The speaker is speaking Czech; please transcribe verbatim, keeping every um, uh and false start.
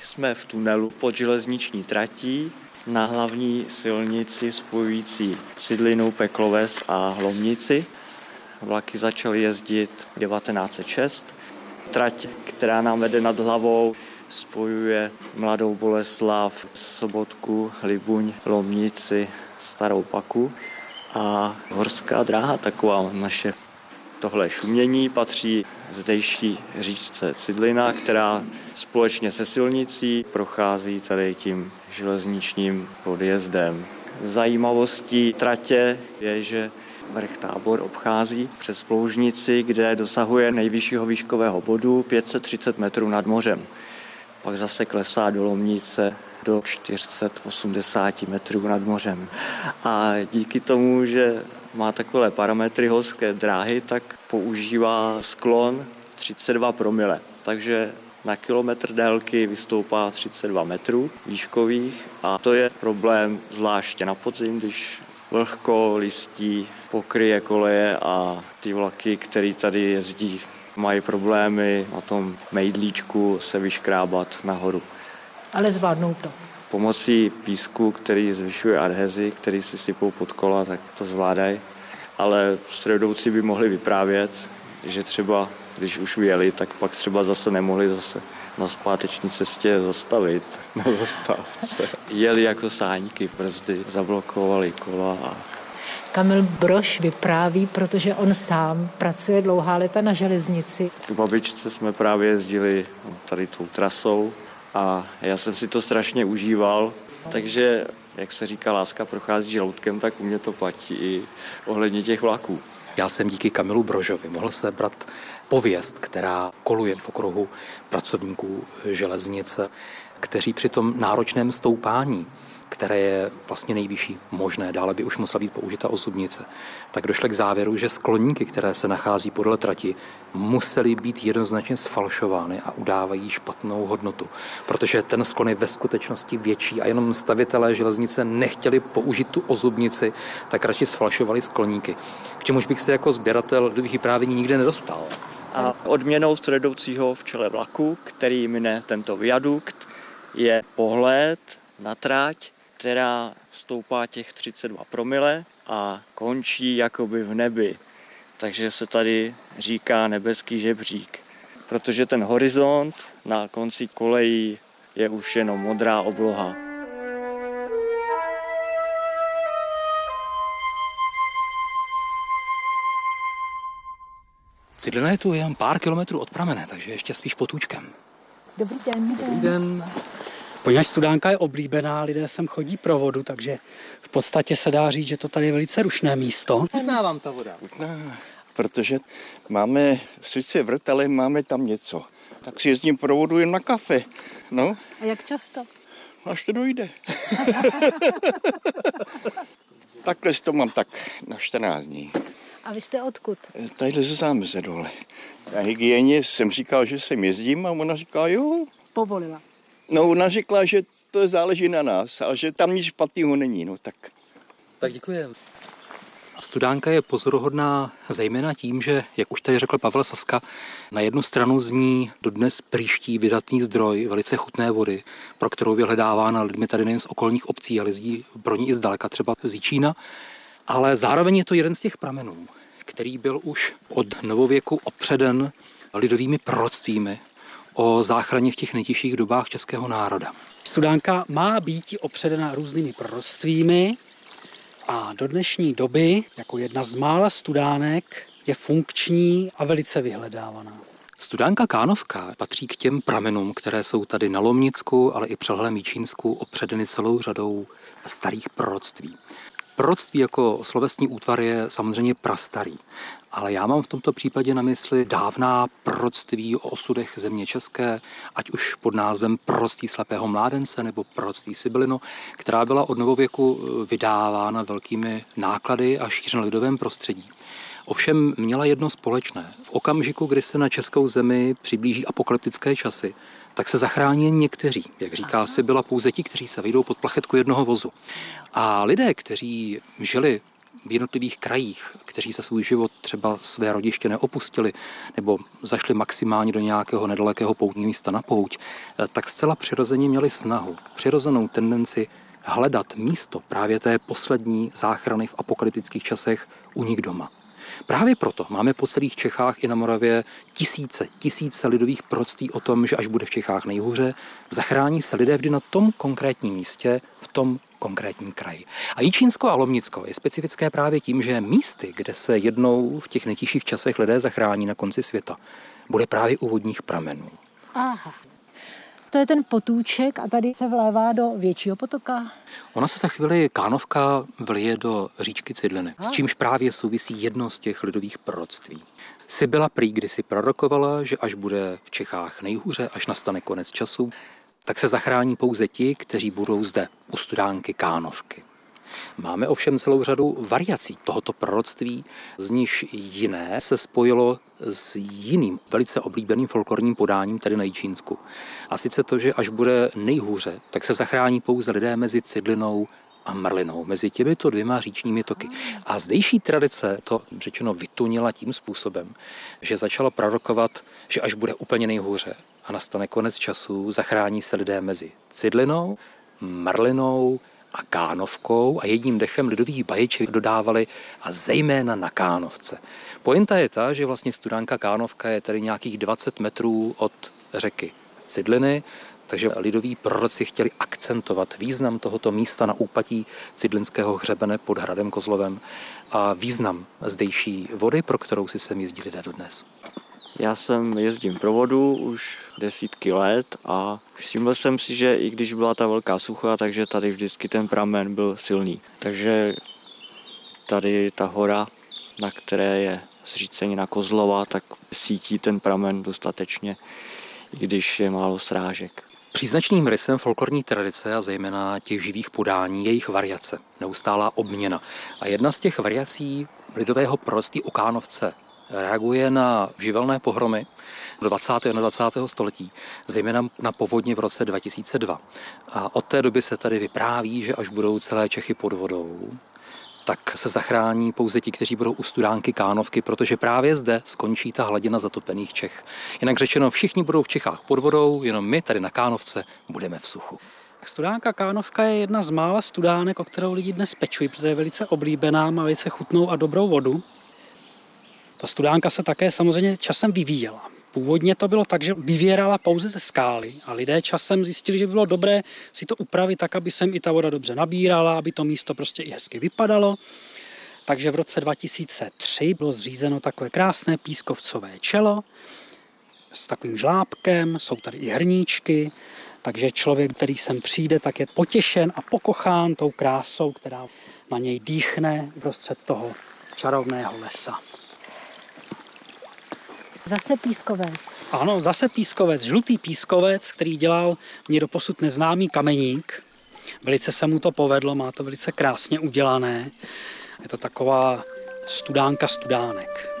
Jsme v tunelu pod železniční tratí na hlavní silnici spojující Cidlinu, Pekloves a Lomnici. Vlaky začaly jezdit devatenáct set šest. Trať, která nám vede nad hlavou, spojuje Mladou Boleslav, Sobotku, Libuň, Lomnici, Starou Paku a horská dráha taková naše. Tohle šumění patří zdejší říčce Cidlina, která společně se silnicí prochází tady tím železničním podjezdem. Zajímavostí tratě je, že vrch Tábor obchází přes Ploužnici, kde dosahuje nejvyššího výškového bodu pět set třicet metrů nad mořem. Pak zase klesá do Lomnice do čtyři sta osmdesát metrů nad mořem. A díky tomu, že má takové parametry horské dráhy, tak používá sklon třicet dva promile. Takže na kilometr délky vystoupá třicet dva metrů výškových a to je problém zvláště na podzim, když vlhko, listí pokryje koleje a ty vlaky, které tady jezdí, mají problémy na tom mejdlíčku se vyškrábat nahoru. Ale zvládnou to. Pomocí písku, který zvyšuje adhezi, který si sypou pod kola, tak to zvládají. Ale strojvedoucí by mohli vyprávět, že třeba, když už vyjeli, tak pak třeba zase nemohli zase na zpáteční cestě zastavit na zastávce. Jeli jako sáňky, brzdy, zablokovali kola. A... Kamil Brož vypráví, protože on sám pracuje dlouhá léta na železnici. K babičce jsme právě jezdili tady tou trasou a já jsem si to strašně užíval, takže jak se říká, láska prochází žaludkem, tak u mě to platí i ohledně těch vlaků. Já jsem díky Kamilu Brožovi mohl sebrat pověst, která koluje v okruhu pracovníků železnice, kteří při tom náročném stoupání, které je vlastně nejvyšší možné, dále by už musela být použita ozubnice, tak došli k závěru, že skloníky, které se nachází podle trati, musely být jednoznačně sfalšovány a udávají špatnou hodnotu, protože ten sklon je ve skutečnosti větší a jenom stavitelé železnice nechtěli použít tu ozubnici, tak radši sfalšovali skloníky. K čemuž bych se jako sběratel lidových vyprávění nikdy nedostal. A odměnou strojvedoucího v čele vlaku, který mine tento viadukt, je pohled na trať, která stoupá těch třicet dva promile a končí jakoby v nebi. Takže se tady říká nebeský žebřík. Protože ten horizont na konci kolejí je už jenom modrá obloha. Cidlina je tu jen pár kilometrů od pramene, takže ještě spíš potůčkem. Dobrý den. Dobrý den. Poněvadž Studánka je oblíbená, lidé sem chodí pro vodu, takže v podstatě se dá říct, že to tady je velice rušné místo. Chutná vám ta voda? Chutná, protože máme sice vrt, ale máme tam něco. Tak si jezdím pro vodu jen na kafe. No. A jak často? Až to dojde. Takhle to mám tak na čtrnáct dní. A vy jste odkud? Tadyhle ze Zámeze dole. Na hygieně jsem říkal, že sem jezdím a ona říká, jo. Povolila. No, ona řekla, že to záleží na nás, ale že tam nic špatného není, no tak. Tak děkujem. Studánka je pozoruhodná zejména tím, že, jak už tady řekl Pavel Saska, na jednu stranu z ní dodnes prýští vydatný zdroj velice chutné vody, pro kterou vyhledávána lidmi tady nejen z okolních obcí, ale jezdí pro ní i zdaleka, třeba z Jičína. Ale zároveň je to jeden z těch pramenů, který byl už od novověku opředen lidovými proroctvími o záchraně v těch nejtěžších dobách českého národa. Studánka má být opředena různými proroctvími a do dnešní doby, jako jedna z mála studánek, je funkční a velice vyhledávaná. Studánka Kánovka patří k těm pramenům, které jsou tady na Lomnicku, ale i přelhlém Jičínsku opředeny celou řadou starých proroctví. Proroctví jako slovesní útvar je samozřejmě prastarý, ale já mám v tomto případě na mysli dávná proroctví o osudech země české, ať už pod názvem Proroctví slepého mládence nebo Proroctví Sibylino, která byla od novověku vydávána velkými náklady a šířena v lidovém prostředí. Ovšem měla jedno společné. V okamžiku, kdy se na českou zemi přiblíží apokalyptické časy, tak se zachrání jen někteří. Jak říká Sibyla, pouze ti, kteří se vejdou pod plachetku jednoho vozu. A lidé, kteří žili v jednotlivých krajích, kteří se svůj život třeba své rodiště neopustili nebo zašli maximálně do nějakého nedalekého poutního místa na pouť, tak zcela přirozeně měli snahu, přirozenou tendenci hledat místo právě té poslední záchrany v apokalyptických časech u nich doma. Právě proto máme po celých Čechách i na Moravě tisíce, tisíce lidových proroctví o tom, že až bude v Čechách nejhůře, zachrání se lidé vždy na tom konkrétním místě, v tom konkrétním kraji. A Jičínsko a Lomnicko je specifické právě tím, že místy, kde se jednou v těch nejtěžších časech lidé zachrání na konci světa, bude právě u vodních pramenů. Aha. To je ten potůček a tady se vlévá do většího potoka. Ona se za chvíli Kánovka vlije do říčky Cidliny, s čímž právě souvisí jedno z těch lidových proroctví. Sibylla prý kdysi prorokovala, že až bude v Čechách nejhůře, až nastane konec času, tak se zachrání pouze ti, kteří budou zde u studánky Kánovky. Máme ovšem celou řadu variací tohoto proroctví, z níž jiné se spojilo s jiným velice oblíbeným folklorním podáním tady na Jičínsku. A sice to, že až bude nejhůře, tak se zachrání pouze lidé mezi Cidlinou a Mrlinou, mezi těmito dvěma říčními toky. A zdejší tradice to řečeno vytunila tím způsobem, že začala prorokovat, že až bude úplně nejhůře a nastane konec času, zachrání se lidé mezi Cidlinou, Mrlinou a Kánovkou a jedním dechem lidových baječek dodávali a zejména na Kánovce. Pointa je ta, že vlastně studánka Kánovka je tady nějakých dvacet metrů od řeky Cidliny, takže lidoví proroci chtěli akcentovat význam tohoto místa na úpatí Cidlinského hřebene pod hradem Kozlovem a význam zdejší vody, pro kterou si sem jezdí lidé dodnes. Já jsem jezdím pro vodu už desítky let a všiml jsem si, že i když byla ta velká sucha, takže tady vždycky ten pramen byl silný. Takže tady ta hora, na které je zřícenina Kozlova, tak sítí ten pramen dostatečně, i když je málo srážek. Příznačným rysem folklorní tradice a zejména těch živých podání je jejich variace, neustálá obměna. A jedna z těch variací lidového proroctví o Kánovce reaguje na živelné pohromy do dvacátého a dvacátého století, zejména na povodně v roce dva tisíce dva. A od té doby se tady vypráví, že až budou celé Čechy pod vodou, tak se zachrání pouze ti, kteří budou u studánky Kánovky, protože právě zde skončí ta hladina zatopených Čech. Jinak řečeno, všichni budou v Čechách pod vodou, jenom my tady na Kánovce budeme v suchu. Studánka Kánovka je jedna z mála studánek, o kterou lidi dnes pečují, protože je velice oblíbená, má velice chutnou a dobrou vodu. Ta studánka se také samozřejmě časem vyvíjela. Původně to bylo tak, že vyvěrala pouze ze skály a lidé časem zjistili, že bylo dobré si to upravit tak, aby sem i ta voda dobře nabírala, aby to místo prostě i hezky vypadalo. Takže v roce dva tisíce tři bylo zřízeno takové krásné pískovcové čelo s takovým žlábkem, jsou tady i hrníčky, takže člověk, který sem přijde, tak je potěšen a pokochán tou krásou, která na něj dýchne prostřed toho čarovného lesa. Zase pískovec. Ano, zase pískovec, žlutý pískovec, který dělal mě doposud neznámý kameník. Velice se mu to povedlo, má to velice krásně udělané. Je to taková studánka studánek.